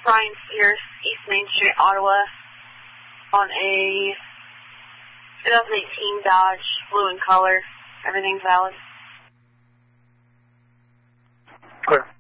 Brian Sears, East Main Street, Ottawa, on a 2018 Dodge, blue in color. Everything's valid. Clear.